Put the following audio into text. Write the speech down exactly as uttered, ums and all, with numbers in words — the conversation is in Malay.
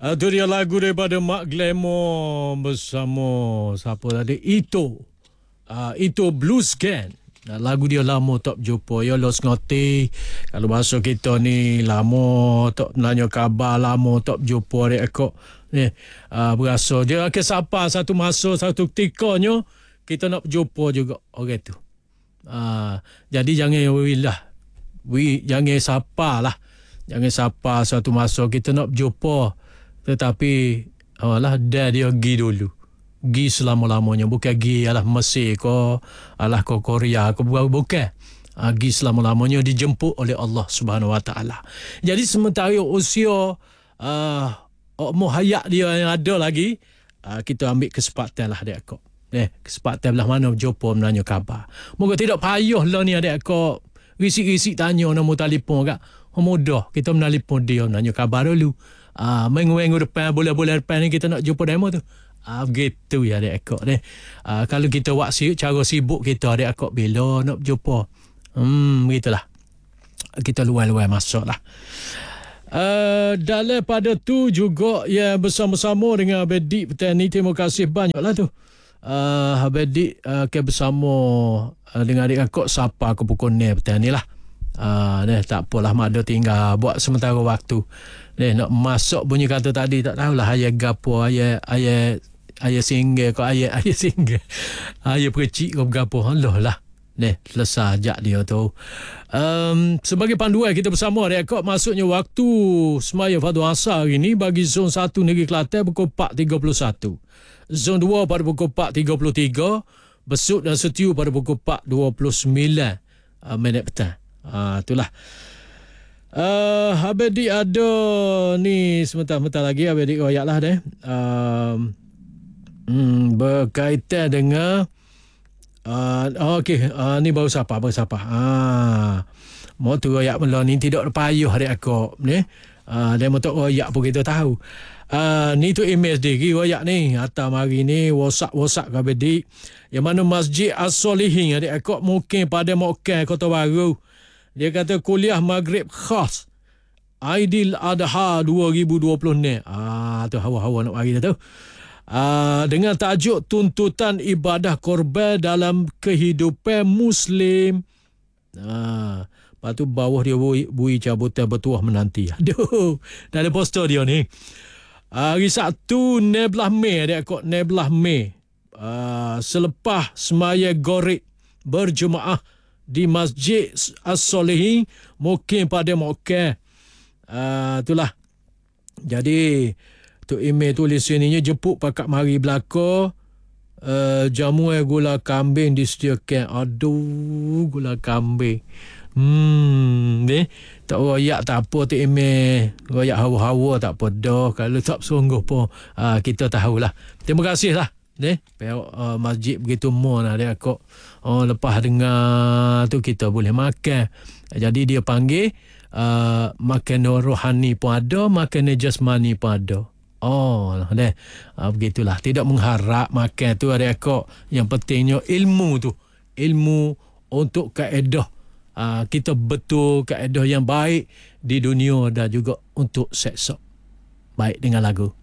Uh, Itu dia lagu daripada Mak Glamour bersama siapa tadi? Ito. Uh, Ito Blues Gang. Uh, lagu dia lama tak jumpa. Ya los ngoti. Kalau bahasa kita ni lama tak nanya khabar, lama tak jumpa dek akak. Ni uh, berasa dia akan sapa satu masa satu ketikanya kita nak jumpa juga orang tu. Uh, jadi jangan wilah. Wi jangan sapa lah. Jangan sapa satu masa kita nak jumpa. Tetapi alah dah dia pergi dulu. Pergi selama-lamanya. Bukan pergi alah Mesir ke, alah ke Korea ke, bukan. Pergi selama-lamanya dijemput oleh Allah Subhanahu Wa Taala. Jadi sementara usia uh, umur hayat dia yang ada lagi, uh, kita ambil kesempatan lah adik akak. Eh, kesempatan belah mana jumpa menanya khabar. Moga tidak payah lah ni adik akak. Risik-risik tanya nombor telefon kak. Oh, mudah. Kita menelpon dia menanya khabar dulu. Ah, minggu-minggu depan, bulan-bulan depan ni kita nak jumpa demo tu. Ah, begitu ya adik akak ni. Ah, kalau kita WhatsApp cara sibuk kita adik akak bila nak jumpa. Hmm, begitulah. Kita luar-luar masuk lah. Uh, dalam pada tu juga ya bersama-sama dengan Abedik petani. Terima kasih banyaklah tu. Uh, Abedik uh, ke bersama uh, dengan adik akak sapa ke pukul ni petani lah. Ah, uh, tak apalah mak ada tinggal buat sementara waktu. Ni nak masuk bunyi kata tadi tak tahulah ayat gapo, ayat ayat ayat singgah ke ayat ayat singgah. Ayat percik ke gapo. Allah lah. Ni selesai ajak dia tu. Um, sebagai panduan kita bersama rekod masuknya waktu semaya fardu asar hari ni bagi zon satu Negeri Kelantan pukul empat tiga puluh satu. Zon dua pada pukul empat tiga puluh tiga, Besut dan Setiu pada pukul empat dua puluh sembilan uh, minit petang. Ah, itulah. Uh, Abedik ada ni sebentar-sebentar lagi Abedik royak lah deh. Um, hmm, berkaitan dengan uh, oh, okey, uh, ni baru siapa, baru siapa. Ah, mau tu royak mula ni tidak payah adik akak ni. Ah, dia mau tak royak pun kita tahu. Uh, ni tu email sendiri royak ni atas mari ni WhatsApp-WhatsApp ke Abedik. Yang mana Masjid As-Solihin adik akak mungkin pada Mekah Kota Baru. Dia kata kuliah Maghrib khas Aidil Adha dua ribu dua puluh ni. Ah, tu hawa-hawa nak mari dah tu. Ah, dengan tajuk tuntutan ibadah korban dalam kehidupan Muslim. Ah, lepas tu bawah dia bui, bui cabutan bertuah menanti. Aduh, dah ada poster dia ni. Ah, hari Sabtu enam belas Mei dia kok enam belas Mei. Ah, selepas semaya Gharib berjemaah di Masjid As-Solihin mungkin pada Mekah. Uh, itulah. Jadi tu email tulis sininya jemput pakak mari belaka uh, jamuan gula kambing disediakan. Aduh, gula kambing. Hmm, ni tak royak tak apa tu email. Royak hawa-hawa tak apa dah. Kalau tak sungguh pun uh, kita tahulah. Terima kasih lah. Ni pihak uh, masjid begitu mon ada kok. Oh, lepas dengar tu kita boleh makan. Jadi dia panggil uh, makanan rohani pun ada, makanan jasmani pun ada. Oh, deh. Uh, begitulah. Tidak mengharap makan tu ada kok. Yang pentingnya ilmu tu. Ilmu untuk kaedah uh, kita betul kaedah yang baik di dunia dan juga untuk seksa. Baik dengan lagu.